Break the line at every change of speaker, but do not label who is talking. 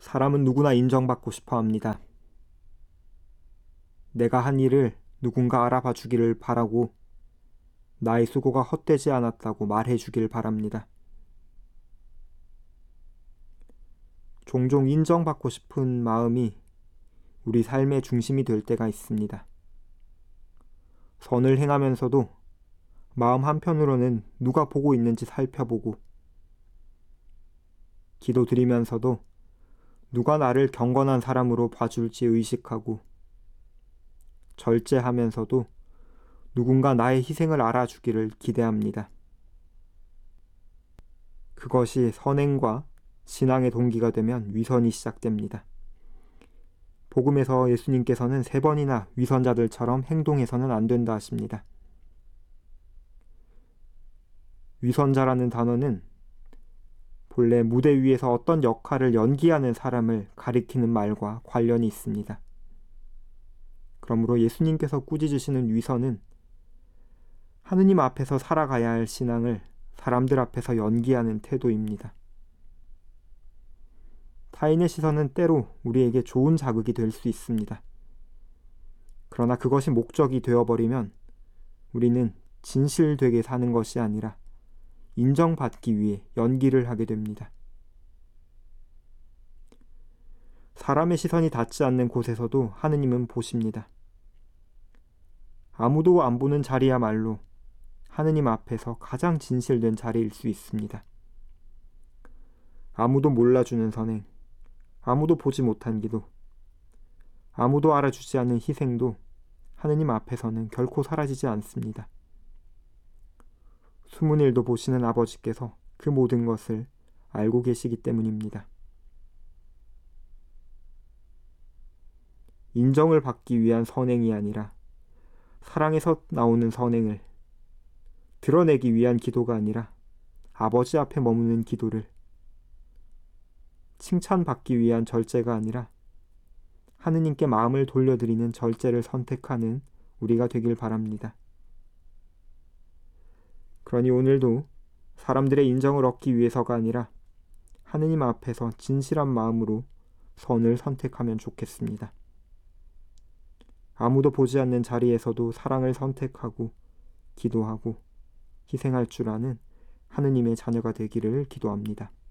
사람은 누구나 인정받고 싶어 합니다. 내가 한 일을 누군가 알아봐 주기를 바라고 나의 수고가 헛되지 않았다고 말해 주길 바랍니다. 종종 인정받고 싶은 마음이 우리 삶의 중심이 될 때가 있습니다. 선을 행하면서도 마음 한편으로는 누가 보고 있는지 살펴보고, 기도 드리면서도 누가 나를 경건한 사람으로 봐줄지 의식하고, 절제하면서도 누군가 나의 희생을 알아주기를 기대합니다. 그것이 선행과 신앙의 동기가 되면 위선이 시작됩니다. 복음에서 예수님께서는 3번이나 위선자들처럼 행동해서는 안 된다 하십니다. 위선자라는 단어는 본래 무대 위에서 어떤 역할을 연기하는 사람을 가리키는 말과 관련이 있습니다. 그러므로 예수님께서 꾸짖으시는 위선은 하느님 앞에서 살아가야 할 신앙을 사람들 앞에서 연기하는 태도입니다. 타인의 시선은 때로 우리에게 좋은 자극이 될 수 있습니다. 그러나 그것이 목적이 되어버리면 우리는 진실되게 사는 것이 아니라 인정받기 위해 연기를 하게 됩니다. 사람의 시선이 닿지 않는 곳에서도 하느님은 보십니다. 아무도 안 보는 자리야말로 하느님 앞에서 가장 진실된 자리일 수 있습니다. 아무도 몰라주는 선행, 아무도 보지 못한 기도, 아무도 알아주지 않는 희생도 하느님 앞에서는 결코 사라지지 않습니다. 숨은 일도 보시는 아버지께서 그 모든 것을 알고 계시기 때문입니다. 인정을 받기 위한 선행이 아니라 사랑에서 나오는 선행을, 드러내기 위한 기도가 아니라 아버지 앞에 머무는 기도를, 칭찬받기 위한 절제가 아니라 하느님께 마음을 돌려드리는 절제를 선택하는 우리가 되길 바랍니다. 그러니 오늘도 사람들의 인정을 얻기 위해서가 아니라 하느님 앞에서 진실한 마음으로 선을 선택하면 좋겠습니다. 아무도 보지 않는 자리에서도 사랑을 선택하고 기도하고 희생할 줄 아는 하느님의 자녀가 되기를 기도합니다.